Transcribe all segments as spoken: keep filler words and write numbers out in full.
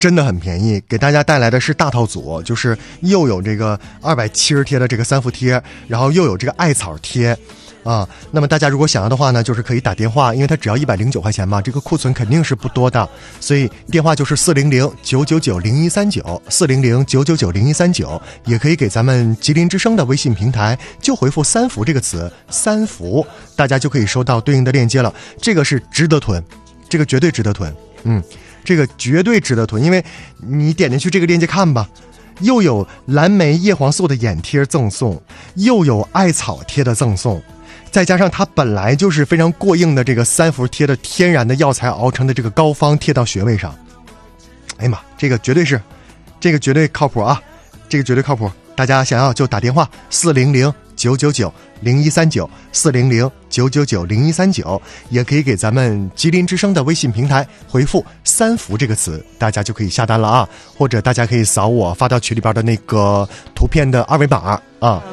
真的很便宜，给大家带来的是大套组，就是又有这个二百七十贴的这个三伏贴，然后又有这个艾草贴啊。那么大家如果想要的话呢，就是可以打电话，因为它只要一百零九块钱嘛，这个库存肯定是不多的，所以电话就是四零零九九九零一三九，四零零九九九零一三九，也可以给咱们吉林之声的微信平台就回复三伏这个词，三伏，大家就可以收到对应的链接了。这个是值得囤，这个绝对值得囤，嗯。这个绝对值得囤，因为你点进去这个链接看吧，又有蓝莓叶黄素的眼贴赠送，又有艾草贴的赠送，再加上它本来就是非常过硬的这个三伏贴的天然的药材熬成的这个膏方贴到穴位上，哎呀妈，这个绝对是，这个绝对靠谱啊，这个绝对靠谱。大家想要就打电话四零零九九九零一三九，四零零九九九零一三九，也可以给咱们吉林之声的微信平台回复三伏这个词，大家就可以下单了啊。或者大家可以扫我发到群里边的那个图片的二维码啊。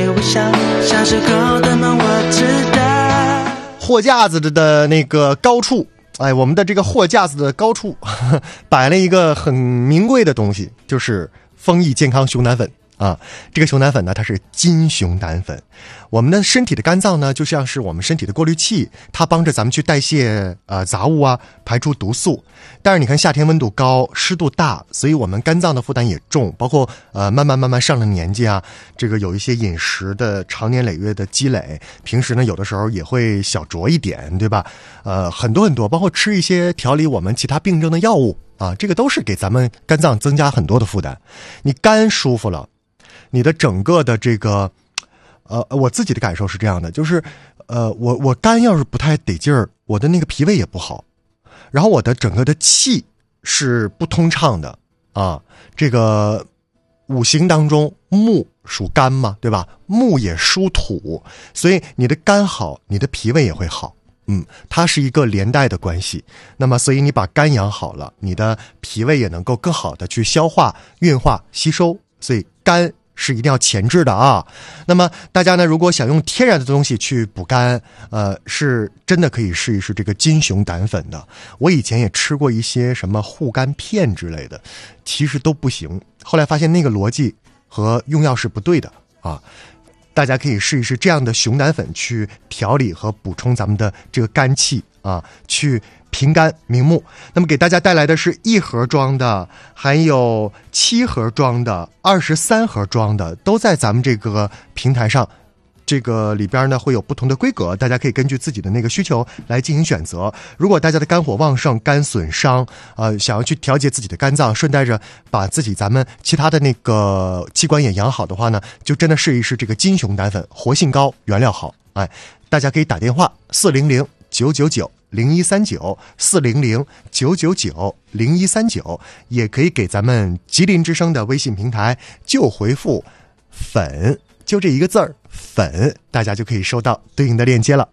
货架子的那个高处，哎，我们的这个货架子的高处呵呵摆了一个很名贵的东西，就是丰益健康熊胆粉啊。这个熊胆粉呢，它是金熊胆粉。我们的身体的肝脏呢，就像是我们身体的过滤器，它帮着咱们去代谢呃杂物啊，排出毒素。但是你看夏天温度高，湿度大，所以我们肝脏的负担也重，包括呃慢慢慢慢上了年纪啊，这个有一些饮食的长年累月的积累，平时呢有的时候也会小酌一点，对吧？呃，很多很多，包括吃一些调理我们其他病症的药物啊，这个都是给咱们肝脏增加很多的负担。你肝舒服了，你的整个的这个呃我自己的感受是这样的，就是呃我我肝要是不太得劲儿，我的那个脾胃也不好，然后我的整个的气是不通畅的啊。这个五行当中木属肝嘛，对吧？木也属土，所以你的肝好，你的脾胃也会好。嗯，它是一个连带的关系。那么所以你把肝养好了，你的脾胃也能够更好的去消化、运化、吸收，所以肝是一定要前置的啊。那么大家呢，如果想用天然的东西去补肝，呃，是真的可以试一试这个金熊胆粉的。我以前也吃过一些什么护肝片之类的，其实都不行。后来发现那个逻辑和用药是不对的啊。大家可以试一试这样的熊胆粉去调理和补充咱们的这个肝气啊，去平肝明目。那么给大家带来的是一盒装的，还有七盒装的，二十三盒装的，都在咱们这个平台上。这个里边呢会有不同的规格，大家可以根据自己的那个需求来进行选择。如果大家的肝火旺盛、肝损伤，呃，想要去调节自己的肝脏，顺带着把自己咱们其他的那个器官也养好的话呢，就真的试一试这个金熊胆粉，活性高，原料好。哎，大家可以打电话四零零九九九零一三九，四零零九九九零一三九，也可以给咱们吉林之声的微信平台就回复粉，就这一个字儿粉，大家就可以收到对应的链接了。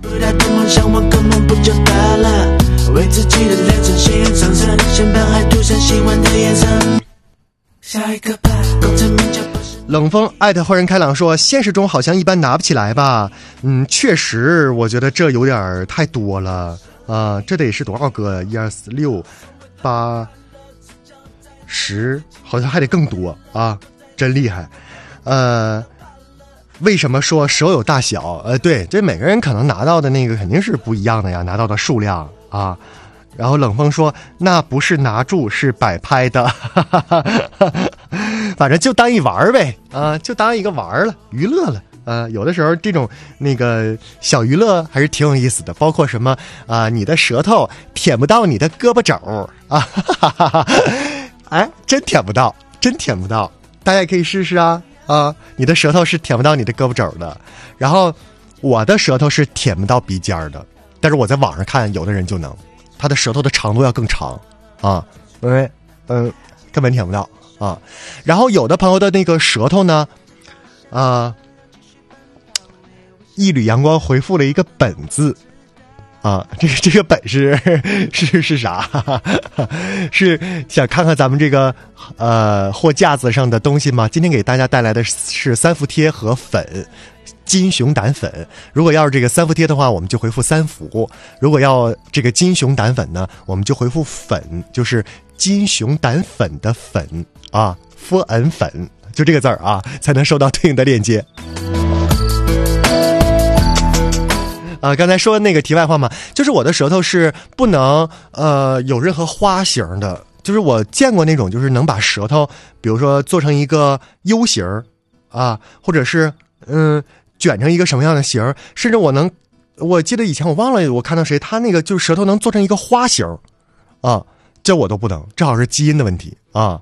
冷风艾特豁然开朗说，现实中好像一般拿不起来吧。嗯，确实我觉得这有点太多了啊、呃，这得是多少个？一二四六八十，好像还得更多啊，真厉害。呃为什么说手有大小？呃，对，这每个人可能拿到的那个肯定是不一样的呀，拿到的数量啊。然后冷风说，那不是拿住，是摆拍的，反正就当一玩呗，啊，就当一个玩了，娱乐了。呃，有的时候这种那个小娱乐还是挺有意思的，包括什么啊、呃，你的舌头舔不到你的胳膊肘啊，哈哈哈，哎，真舔不到，真舔不到，大家也可以试试啊。啊，你的舌头是舔不到你的胳膊肘的，然后我的舌头是舔不到鼻尖的，但是我在网上看有的人就能，他的舌头的长度要更长啊，因为嗯根本舔不到啊。然后有的朋友的那个舌头呢，啊，一缕阳光回复了一个本字。啊，这个这个本是是是啥？是想看看咱们这个呃货架子上的东西吗？今天给大家带来的是三伏贴和粉，金熊胆粉。如果要是这个三伏贴的话，我们就回复三伏；如果要这个金熊胆粉呢，我们就回复粉，就是金熊胆粉的粉啊 ，f n 粉，就这个字儿啊，才能收到对应的链接。啊，刚才说的那个题外话嘛，就是我的舌头是不能呃有任何花型的，就是我见过那种就是能把舌头，比如说做成一个 U 型啊，或者是嗯卷成一个什么样的型，甚至我能，我记得以前我忘了我看到谁，他那个就是舌头能做成一个花型啊，这我都不能，正好是基因的问题啊。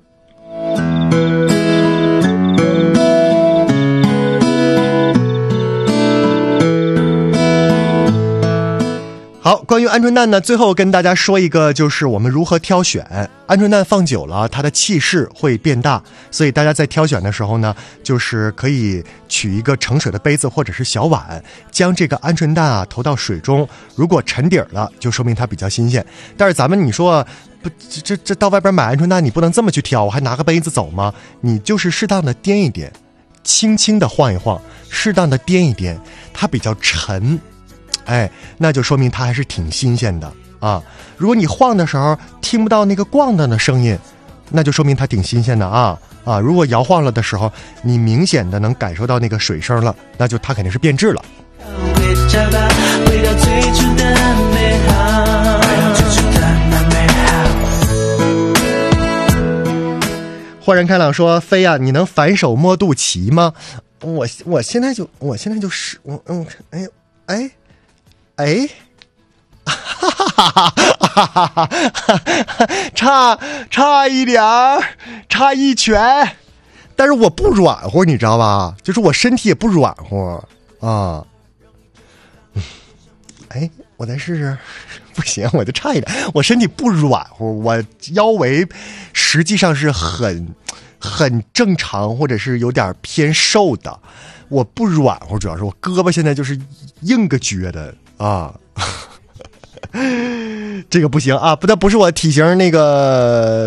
好，关于鹌鹑蛋呢，最后跟大家说一个，就是我们如何挑选。鹌鹑蛋放久了，它的气势会变大，所以大家在挑选的时候呢，就是可以取一个盛水的杯子或者是小碗，将这个鹌鹑蛋啊投到水中，如果沉底儿了，就说明它比较新鲜。但是咱们你说不，这这到外边买鹌鹑蛋，你不能这么去挑，我还拿个杯子走吗？你就是适当的颠一颠，轻轻的晃一晃，适当的颠一颠，它比较沉。哎，那就说明它还是挺新鲜的啊！如果你晃的时候听不到那个咣当的声音，那就说明它挺新鲜的啊啊！如果摇晃了的时候，你明显的能感受到那个水声了，那就它肯定是变质了。豁然开朗说：“飞呀、啊，你能反手摸肚脐吗？我我现在就我现在就是我嗯哎呦哎。”哎，哈哈哈哈哈哈！差差一点儿，差一拳，但是我不软和，你知道吧？就是我身体也不软和啊。哎，我再试试，不行，我就差一点，我身体不软和，我腰围实际上是很很正常，或者是有点偏瘦的，我不软和，主要是我胳膊现在就是硬个撅的。啊，这个不行啊，不，但不是我体型那个